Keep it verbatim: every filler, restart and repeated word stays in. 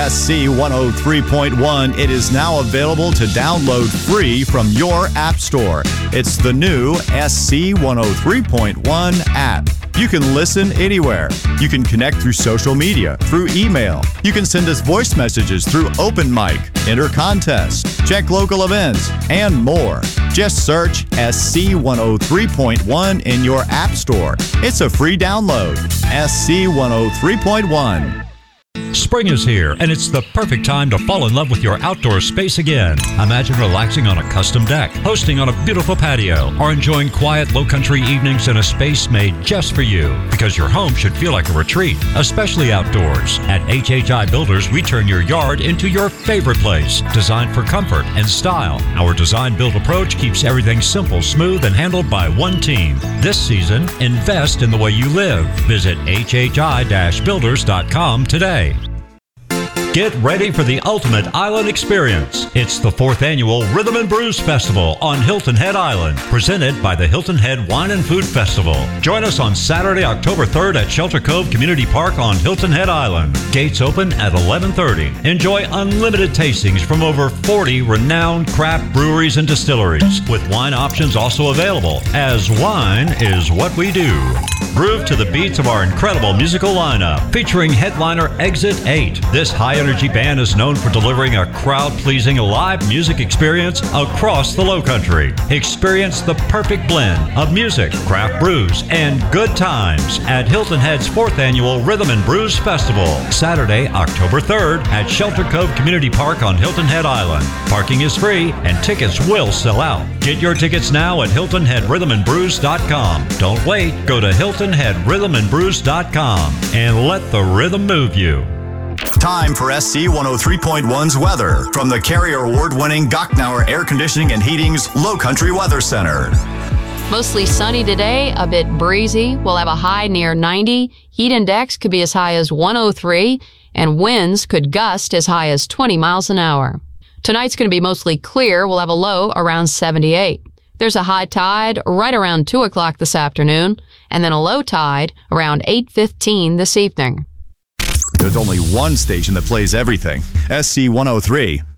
S C one oh three point one. It is now available to download free from your app store. It's the new S C one oh three point one app. You can listen anywhere. You can connect through social media, through email. You can send us voice messages through Open Mic, enter contests, check local events, and more. Just search S C one oh three point one in your app store. It's a free download. S C one oh three point one. Spring is here, and it's the perfect time to fall in love with your outdoor space again. Imagine relaxing on a custom deck, hosting on a beautiful patio, or enjoying quiet, low-country evenings in a space made just for you. Because your home should feel like a retreat, especially outdoors. At H H I Builders, we turn your yard into your favorite place, designed for comfort and style. Our design-build approach keeps everything simple, smooth, and handled by one team. This season, invest in the way you live. Visit H H I builders dot com today. Get ready for the ultimate island experience. It's the fourth annual Rhythm and Brews Festival on Hilton Head Island, presented by the Hilton Head Wine and Food Festival. Join us on Saturday, October third at Shelter Cove Community Park on Hilton Head Island. Gates open at eleven thirty. Enjoy unlimited tastings from over forty renowned craft breweries and distilleries, with wine options also available, as wine is what we do. Groove to the beats of our incredible musical lineup, featuring headliner Exit eight. This high-energy band is known for delivering a crowd-pleasing live music experience across the Lowcountry. Experience the perfect blend of music, craft brews, and good times at Hilton Head's fourth annual Rhythm and Brews Festival, Saturday, October third at Shelter Cove Community Park on Hilton Head Island. Parking is free and tickets will sell out. Get your tickets now at Hilton Head Rhythm and Brews dot com. Don't wait. Go to Hilton Head Rhythm and Brews dot com and let the rhythm move you. Time for S C one oh three point one's weather from the Carrier Award-winning Gochnauer Air Conditioning and Heating's Lowcountry Weather Center. Mostly sunny today, a bit breezy. We'll have a high near ninety. Heat index could be as high as one oh three, and winds could gust as high as twenty miles an hour. Tonight's going to be mostly clear. We'll have a low around seventy-eight. There's a high tide right around two o'clock this afternoon, and then a low tide around eight fifteen this evening. There's only one station that plays everything. S C one oh three.